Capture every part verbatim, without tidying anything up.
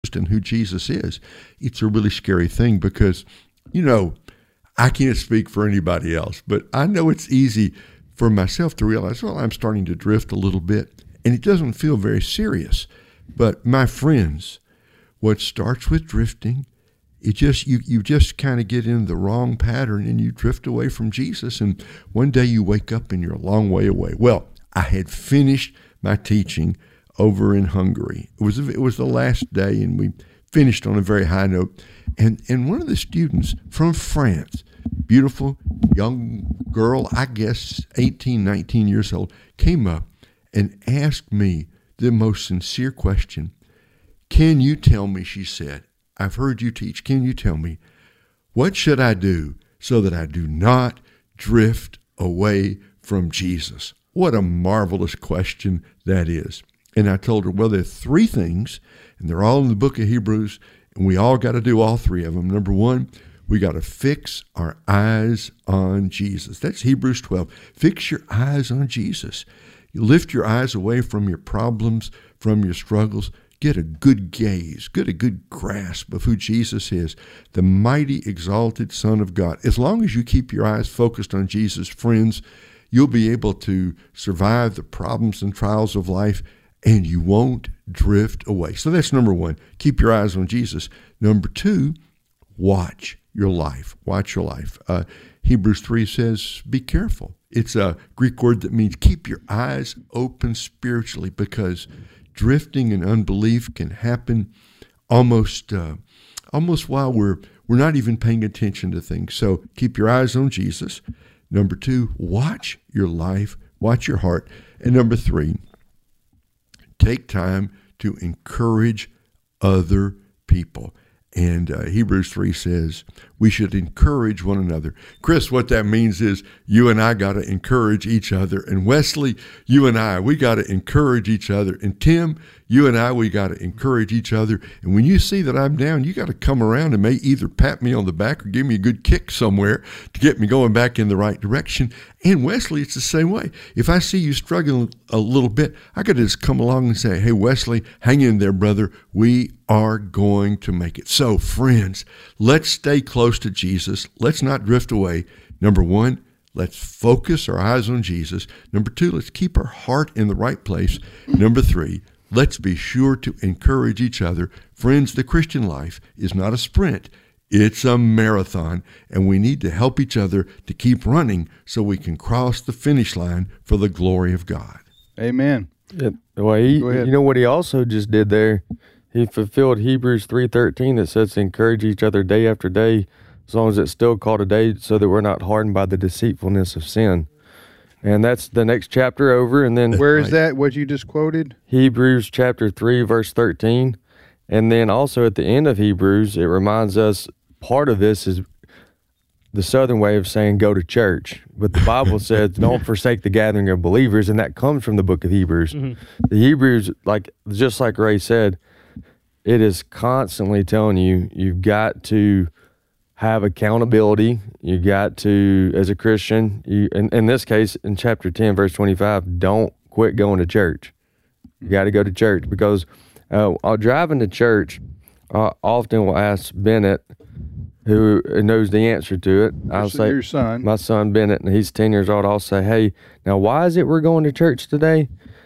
and who Jesus is, it's a really scary thing because, you know, I can't speak for anybody else, but I know it's easy for myself to realize, well, I'm starting to drift a little bit, and it doesn't feel very serious. But my friends, what starts with drifting, it just you you just kind of get in the wrong pattern and you drift away from Jesus, and one day you wake up and you're a long way away. Well, I had finished my teaching over in Hungary. It was it was the last day, and we finished on a very high note. And and one of the students from France, beautiful young girl, I guess eighteen, nineteen years old, came up and asked me the most sincere question. Can you tell me, she said, I've heard you teach. Can you tell me, what should I do so that I do not drift away from Jesus? What a marvelous question that is. And I told her, well, there are three things, and they're all in the book of Hebrews, and we all got to do all three of them. Number one, we got to fix our eyes on Jesus. That's Hebrews twelve. Fix your eyes on Jesus. You lift your eyes away from your problems, from your struggles. Get a good gaze, get a good grasp of who Jesus is, the mighty, exalted Son of God. As long as you keep your eyes focused on Jesus, friends, you'll be able to survive the problems and trials of life, and you won't drift away. So that's number one. Keep your eyes on Jesus. Number two, watch your life. Watch your life. Uh, Hebrews three says, be careful. It's a Greek word that means keep your eyes open spiritually, because drifting and unbelief can happen almost uh, almost while we're we're not even paying attention to things. So keep your eyes on Jesus. Number two, watch your life, watch your heart. And number three, take time to encourage other people. And uh, Hebrews three says we should encourage one another. Chris, what that means is you and I got to encourage each other. And Wesley, you and I, we got to encourage each other. And Tim, you and I, we got to encourage each other. And when you see that I'm down, you got to come around and may either pat me on the back or give me a good kick somewhere to get me going back in the right direction. And Wesley, it's the same way. If I see you struggling a little bit, I got to just come along and say, hey, Wesley, hang in there, brother. We are going to make it. So, friends, let's stay close to Jesus. Let's not drift away. Number one, let's focus our eyes on Jesus. Number two, let's keep our heart in the right place. Number three, let's be sure to encourage each other. Friends, the Christian life is not a sprint. It's a marathon, and we need to help each other to keep running so we can cross the finish line for the glory of God. Amen. Yeah, well, he, you know what he also just did there? He fulfilled Hebrews three thirteen that says to encourage each other day after day, as long as it's still called a day, so that we're not hardened by the deceitfulness of sin. And that's the next chapter over. And then where is that, what you just quoted? Hebrews chapter three, verse thirteen. And then also at the end of Hebrews, it reminds us part of this is the Southern way of saying go to church. But the Bible says don't forsake the gathering of believers, and that comes from the book of Hebrews. Mm-hmm. The Hebrews, like just like Ray said, it is constantly telling you you've got to have accountability. You got to, as a Christian, you, in, in this case, in chapter ten, verse twenty-five, don't quit going to church. You got to go to church, because uh, while driving to church, I often will ask Bennett, who knows the answer to it. I'll your, say, your son. My son Bennett, and he's ten years old. I'll say, hey, now why is it we're going to church today?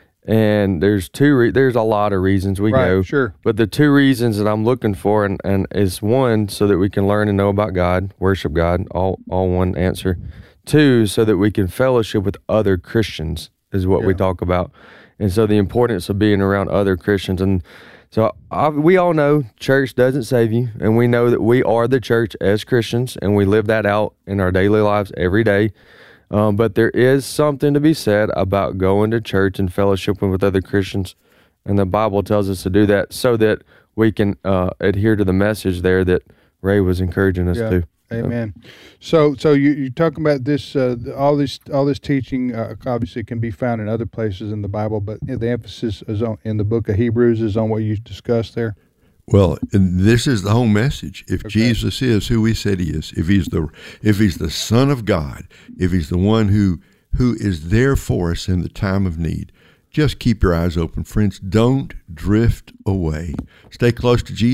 And there's two, re- there's a lot of reasons we right, go. Sure. But the two reasons that I'm looking for, and, and is one, so that we can learn and know about God, worship God, all, all one answer. Two, so that we can fellowship with other Christians is what yeah. we talk about. And so the importance of being around other Christians. And so I, we all know church doesn't save you, and we know that we are the church as Christians, and we live that out in our daily lives every day. Um, but there is something to be said about going to church and fellowshipping with other Christians, and the Bible tells us to do that so that we can uh, adhere to the message there that Ray was encouraging us yeah. to. Amen. So, so you, you're talking about this, uh, all this, all this teaching. Uh, obviously, can be found in other places in the Bible, but the emphasis is on in the book of Hebrews is on what you discussed there. Well, and this is the whole message. If okay. Jesus is who he said he is, if he's the if he's the Son of God, if he's the one who who is there for us in the time of need, just keep your eyes open, friends. Don't drift away. Stay close to Jesus.